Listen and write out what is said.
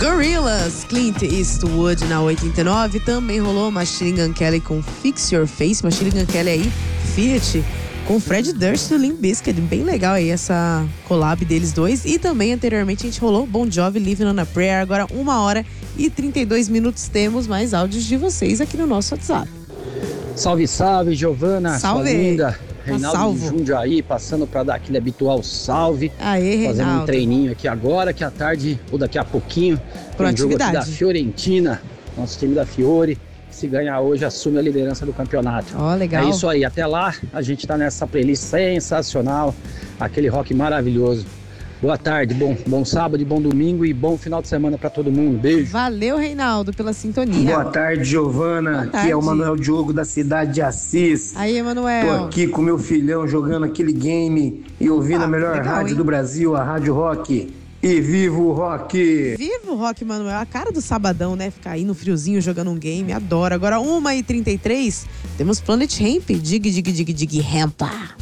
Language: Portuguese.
Gorillaz, Clint Eastwood na 89. Também rolou Machine Gun Kelly com Fix Your Face. Machine Gun Kelly aí, Fiat, com Fred Durst do Limp Bizkit. Bem legal aí essa collab deles dois. E também anteriormente a gente rolou Bon Jovi, Living on a Prayer. Agora 1h32 temos mais áudios de vocês aqui no nosso WhatsApp. Salve, salve, Giovana. Salve. Sua linda. Reinaldo de Jundiaí, passando para dar aquele habitual salve. Aê, Reinaldo. Fazendo um treininho aqui agora, que à tarde, ou daqui a pouquinho, tem um jogo aqui da Fiorentina, nosso time da Fiore. Se ganhar hoje, assume a liderança do campeonato. Ó, legal. É isso aí, até lá, a gente tá nessa playlist sensacional, aquele rock maravilhoso. Boa tarde, bom sábado, bom domingo e bom final de semana para todo mundo. Beijo. Valeu, Reinaldo, pela sintonia. Boa tarde, Giovana. Boa tarde. Aqui é o Manuel Diogo da cidade de Assis. Aí, Emanuel. Tô aqui com meu filhão jogando aquele game e ouvindo a melhor legal, rádio hein? do Brasil, a Rádio Rock. E viva o rock! Viva o rock, Manuel. A cara do sabadão, né? Ficar aí no friozinho jogando um game. Adoro. Agora 1h33, temos Planet Hemp. Dig, dig, dig, dig, rampa.